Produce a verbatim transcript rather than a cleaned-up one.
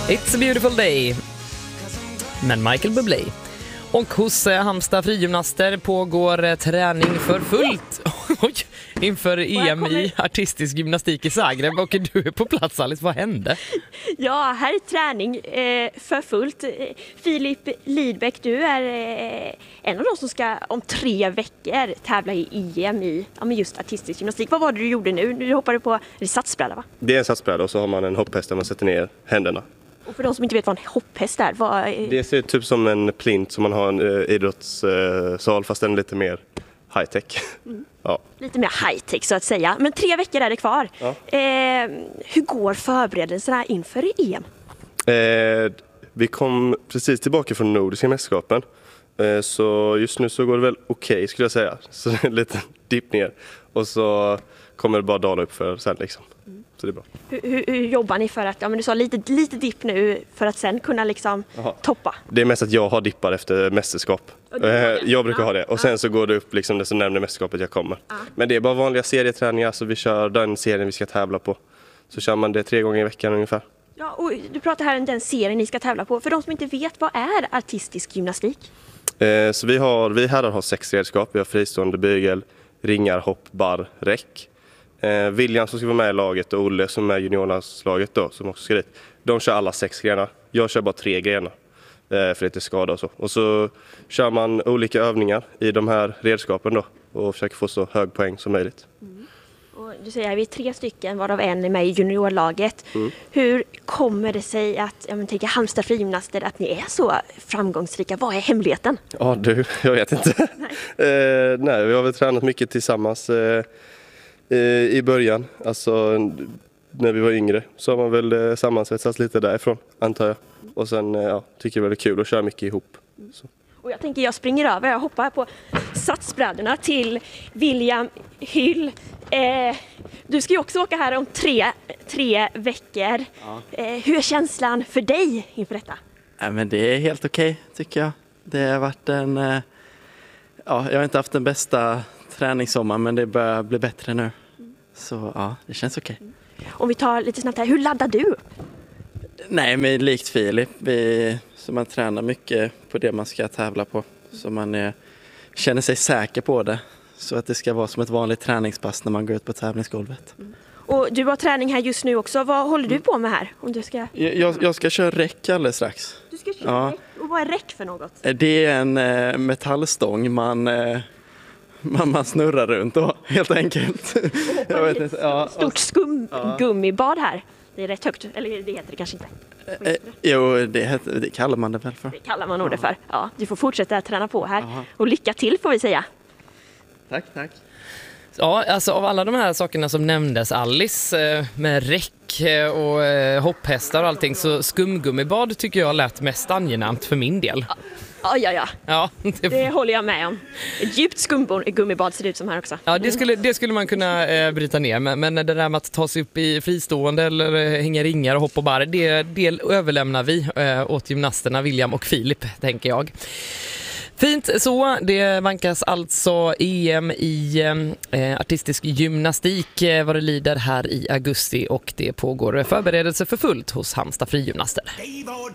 It's a beautiful day. Men Michael Bublé. Och hos eh, Halmstad frigymnaster pågår eh, träning för fullt Oj, inför E M i artistisk gymnastik i Zagreb. Och du är på plats, Alice. Vad hände? Ja, här är träning eh, för fullt. Filip Lidbeck, du är eh, en av de som ska om tre veckor tävla i E M i ja, men just artistisk gymnastik. Vad var det du gjorde nu? Du hoppade på en satsbräda, va? Det är en satsbräda och så har man en hopphäst där man sätter ner händerna. Och för de som inte vet vad en hopphäst är, vad... Det ser typ som en plint som man har en uh, idrottssal, fast den är lite mer high-tech. Mm. Ja. Lite mer high-tech så att säga. Men tre veckor är det kvar. Ja. Eh, hur går förberedelserna inför E M? Eh, vi kom precis tillbaka från Nordiska mästerskapen. Eh, så just nu så går det väl okej okay, skulle jag säga. Så det är en liten dipp ner. Och så kommer det bara dala upp för sen liksom. Mm. Så det är bra. Hur, hur, hur jobbar ni för att, ja men du sa lite, lite dipp nu för att sen kunna liksom Aha. toppa? Det är mest att jag har dippar efter mästerskap. Jag brukar ja. ha det. Och sen så går det upp liksom det som närmare mästerskapet jag kommer. Ja. Men det är bara vanliga serieträningar, så vi kör den serien vi ska tävla på. Så kör man det tre gånger i veckan ungefär. Ja, och du pratar här om den serien ni ska tävla på. För de som inte vet, vad är artistisk gymnastik? Eh, så vi, har, vi herrar har sex redskap. Vi har fristående bygel, ringar, hopp, barr, räck. Eh, William som ska vara med i laget och Olle som är juniorlandslaget då, som också ska dit. De kör alla sex grenar. Jag kör bara tre grenar eh, för lite skada och så. Och så kör man olika övningar i de här redskapen då och försöker få så hög poäng som möjligt. Mm. Och du säger att vi är tre stycken, varav en är med i juniorlaget. Mm. Hur kommer det sig att, jag men, tänker Halmstad frigymnaster, att ni är så framgångsrika? Vad är hemligheten? Ja du, jag vet inte. Nej, eh, nej vi har väl tränat mycket tillsammans eh, i början, alltså när vi var yngre, så har man väl sammansvetsats lite därifrån, antar jag. Och sen ja, tycker jag det är kul att köra mycket ihop. Så. Och jag tänker jag springer över, jag hoppar på satsbrädorna till William Hyll. Eh, du ska ju också åka här om tre, tre veckor. Ja. Eh, hur är känslan för dig inför detta? Ja, men det är helt okej tycker jag. Det har varit en, ja, jag har inte haft den bästa träningssommar, men det börjar bli bättre nu. Så ja, det känns okej. Okay. Om vi tar lite snabbt här, hur laddar du? Nej, men likt Filip, vi, så man tränar mycket på det man ska tävla på. Så man är, känner sig säker på det. Så att det ska vara som ett vanligt träningspass när man går ut på tävlingsgolvet. Mm. Och du har träning här just nu också. Vad håller du på med här? Om du ska... jag, jag ska köra räck alldeles strax. Du ska köra ja. räck? Och vad är räck för något? Det är en eh, metallstång man... Eh, Man, man snurrar runt då, helt enkelt. Jag vet inte. Ja, stort skum, ja. gummibad här. Det är rätt högt, eller det heter det kanske inte. Eh, jo, det, heter, det kallar man det väl för. Det kallar man nog det för. Ja, du får fortsätta träna på här. Aha. Och lycka till får vi säga. Tack, tack. Ja, alltså av alla de här sakerna som nämndes, Alice, med räck och hopphästar och allting, så skumgummibad tycker jag lät mest angenämt för min del. Ja, ja, ja. ja det... det håller jag med om. Ett djupt skumgummibad ser det ut som här också. Ja, det skulle, det skulle man kunna eh, bryta ner. Men, men det där med att ta sig upp i fristående eller hänga ringar och hoppa och barr, det, det överlämnar vi eh, åt gymnasterna William och Filip, tänker jag. Fint så, det vankas alltså E M i eh, artistisk gymnastik eh, vad det lider här i augusti, och det pågår förberedelse för fullt hos Halmstad frigymnaster.